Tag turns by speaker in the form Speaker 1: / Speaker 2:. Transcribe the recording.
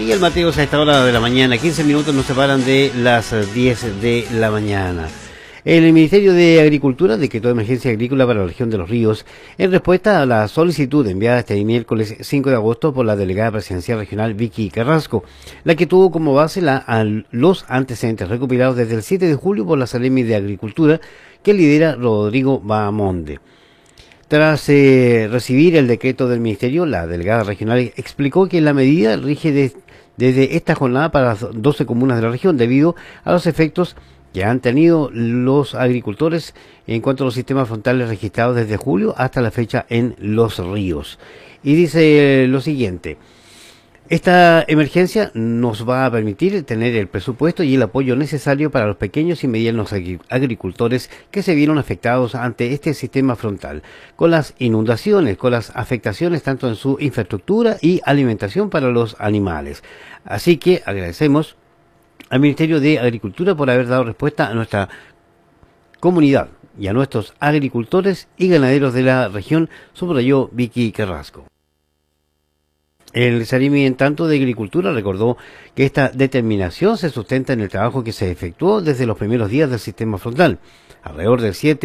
Speaker 1: Miguel Mateos, a esta hora de la mañana, 15 minutos nos separan de las 10 de la mañana. El Ministerio de Agricultura decretó emergencia agrícola para la región de Los Ríos en respuesta a la solicitud enviada este miércoles 5 de agosto por la delegada presidencial regional Vicky Carrasco, la que tuvo como base los antecedentes recopilados desde el 7 de julio por la Seremi de Agricultura que lidera Rodrigo Bahamonde. Tras recibir el decreto del Ministerio, la delegada regional explicó que la medida rige desde esta jornada para las 12 comunas de la región debido a los efectos que han tenido los agricultores en cuanto a los sistemas frontales registrados desde julio hasta la fecha en Los Ríos. Y dice lo siguiente: esta emergencia nos va a permitir tener el presupuesto y el apoyo necesario para los pequeños y medianos agricultores que se vieron afectados ante este sistema frontal, con las inundaciones, con las afectaciones tanto en su infraestructura y alimentación para los animales. Así que agradecemos al Ministerio de Agricultura por haber dado respuesta a nuestra comunidad y a nuestros agricultores y ganaderos de la región, subrayó Vicky Carrasco. El Seremi, en tanto, de Agricultura recordó que esta determinación se sustenta en el trabajo que se efectuó desde los primeros días del sistema frontal. Alrededor del 7